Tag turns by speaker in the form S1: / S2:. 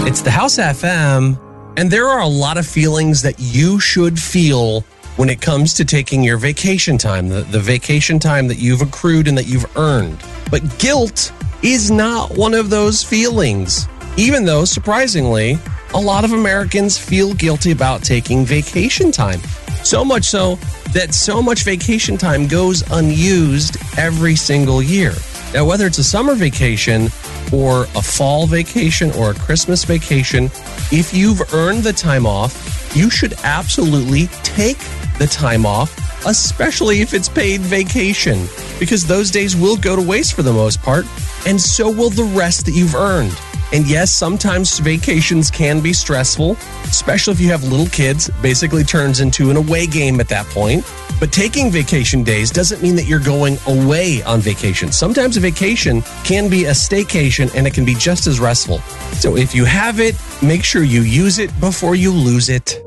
S1: It's the House FM, and there are a lot of feelings that you should feel when it comes to taking your vacation time, the vacation time that you've accrued and that you've earned. But guilt is not one of those feelings, even though, surprisingly, a lot of Americans feel guilty about taking vacation time. So much so that so much vacation time goes unused every single year. Now, whether it's a summer vacation or a fall vacation or a Christmas vacation, if you've earned the time off, you should absolutely take the time off, especially if it's paid vacation, because those days will go to waste for the most part, and so will the rest that you've earned. And yes, sometimes vacations can be stressful, especially if you have little kids. Basically turns into an away game at that point. But taking vacation days doesn't mean that you're going away on vacation. Sometimes a vacation can be a staycation, and it can be just as restful. So if you have it, make sure you use it before you lose it.